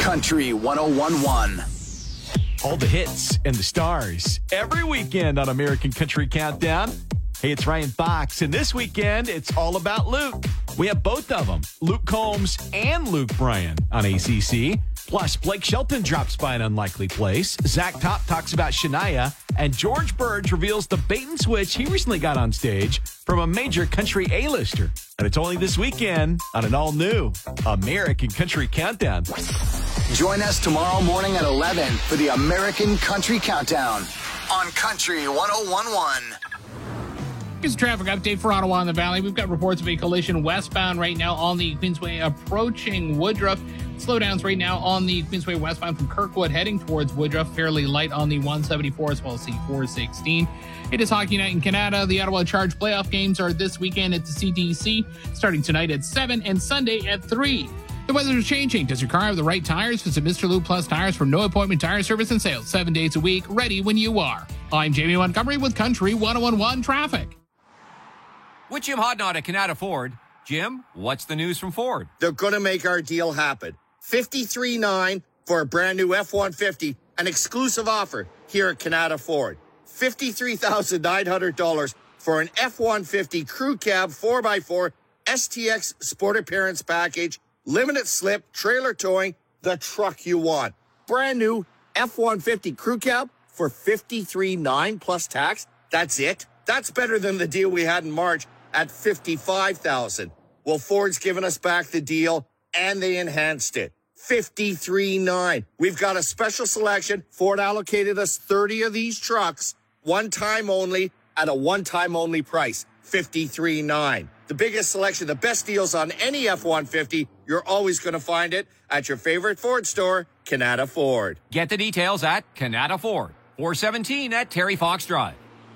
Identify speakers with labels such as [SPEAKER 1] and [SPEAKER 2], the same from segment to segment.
[SPEAKER 1] Country 101.1.
[SPEAKER 2] All the hits and the stars every weekend on American Country Countdown. Hey, it's Ryan Fox, and this weekend, it's all about Luke. We have both of them, Luke Combs and Luke Bryan on ACC. Plus, Blake Shelton drops by an unlikely place. Zach Top talks about Shania, and George Burge reveals the bait and switch he recently got on stage from a major country A-lister. And it's only this weekend on an all-new American Country Countdown.
[SPEAKER 1] Join us tomorrow morning at 11 for the American Country Countdown on Country 101.1.
[SPEAKER 3] Here's a traffic update for Ottawa and the Valley. We've got reports of a collision westbound right now on the Queensway approaching Woodruff. Slowdowns right now on the Queensway westbound from Kirkwood heading towards Woodruff. Fairly light on the 174 as well as the 416. It is Hockey Night in Canada. The Ottawa Charge playoff games are this weekend at the CTC, starting tonight at 7 and Sunday at 3. The weather is changing. Does your car have the right tires? Visit Mr. Lube Plus Tires for no appointment tire service and sales 7 days a week, ready when you are. I'm Jamie Montgomery with Country 101.1 Traffic.
[SPEAKER 4] With Jim Hodnott at Canada Ford. Jim, what's the news from Ford?
[SPEAKER 5] They're going to make our deal happen. $53,900 for a brand new F-150, an exclusive offer here at Canada Ford. $53,900 for an F-150 crew cab 4x4 STX Sport Appearance Package, limited slip, trailer towing, the truck you want. Brand new F-150 crew cab for $53,900 plus tax. That's it. That's better than the deal we had in March at $55,000. Well, Ford's given us back the deal, and they enhanced it. $53,900. We've got a special selection. Ford allocated us 30 of these trucks, one time only, at a one-time only price, $53,900. The biggest selection, the best deals on any F-150, you're always going to find it at your favorite Ford store, Canada Ford.
[SPEAKER 4] Get the details at Canada Ford, 417 at Terry Fox Drive.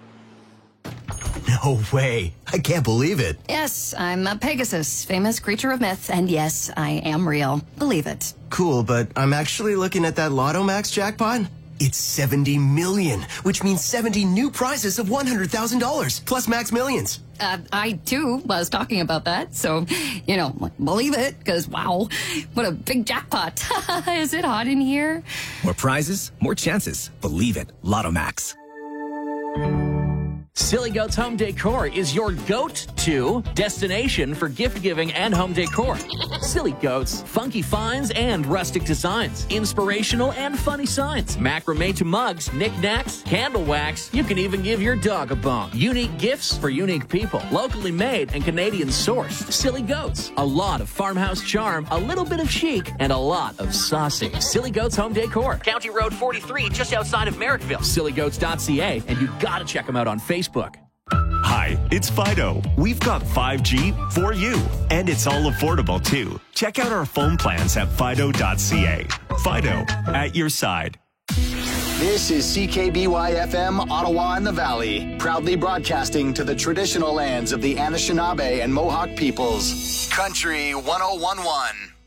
[SPEAKER 6] No way. I can't believe it.
[SPEAKER 7] Yes, I'm a Pegasus, famous creature of myth, and yes, I am real. Believe it.
[SPEAKER 6] Cool, but I'm actually looking at that Lotto Max jackpot. It's 70 million, which means 70 new prizes of $100,000, plus Max Millions.
[SPEAKER 7] I, too, was talking about that, so, believe it, because, wow, what a big jackpot. Is it hot in here?
[SPEAKER 8] More prizes, more chances. Believe it. Lotto Max.
[SPEAKER 9] Silly Goats Home Decor is your go-to destination for gift giving and home decor. Silly Goats, funky finds and rustic designs, inspirational and funny signs, macrame to mugs, knickknacks, candle wax. You can even give your dog a bone. Unique gifts for unique people, locally made and Canadian sourced. Silly Goats, a lot of farmhouse charm, a little bit of chic, and a lot of saucy. Silly Goats Home Decor, County Road 43, just outside of Merrickville. SillyGoats.ca, and you gotta check them out on Facebook.
[SPEAKER 10] Hi, it's Fido. We've got 5G for you, and it's all affordable, too. Check out our phone plans at Fido.ca. Fido, at your side.
[SPEAKER 1] This is CKBY-FM, Ottawa and the Valley, proudly broadcasting to the traditional lands of the Anishinaabe and Mohawk peoples. Country 101.1.